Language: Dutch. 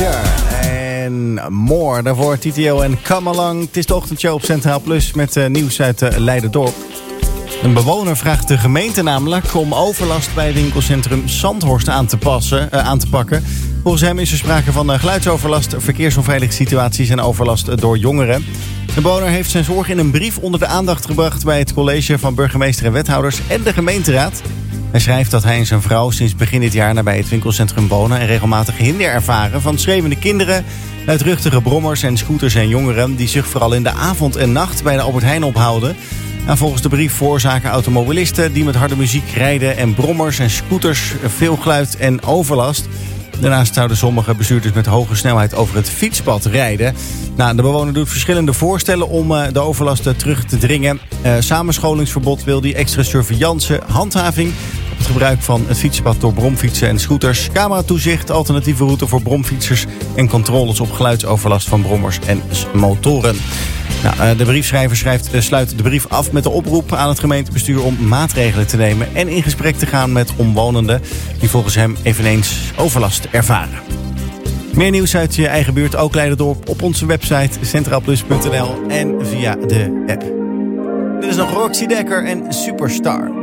Future en more. Daarvoor TTO en Come Along. Het is de ochtendshow op Centraal Plus met nieuws uit Leiderdorp. Een bewoner vraagt de gemeente namelijk om overlast bij het winkelcentrum Zandhorst aan te pakken. Volgens hem is er sprake van geluidsoverlast, verkeersonveilige situaties en overlast door jongeren. De bewoner heeft zijn zorg in een brief onder de aandacht gebracht bij het college van burgemeester en wethouders en de gemeenteraad. Hij schrijft dat hij en zijn vrouw sinds begin dit jaar nabij het winkelcentrum wonen en regelmatig hinder ervaren van schreeuwende kinderen, luidruchtige brommers en scooters en jongeren die zich vooral in de avond en nacht bij de Albert Heijn ophouden. En volgens de brief veroorzaken automobilisten die met harde muziek rijden en brommers en scooters veel geluid en overlast. Daarnaast zouden sommige bestuurders met hoge snelheid over het fietspad rijden. De bewoner doet verschillende voorstellen om de overlast terug te dringen. Samenscholingsverbod wil die, extra surveillance, handhaving op het gebruik van het fietspad door bromfietsen en scooters, cameratoezicht, alternatieve route voor bromfietsers en controles op geluidsoverlast van brommers en motoren. De briefschrijver sluit de brief af met de oproep aan het gemeentebestuur om maatregelen te nemen en in gesprek te gaan met omwonenden die volgens hem eveneens overlast ervaren. Meer nieuws uit je eigen buurt, ook Leiderdorp, op onze website centraalplus.nl en via de app. Dit is nog Roxy Dekker en Superstar.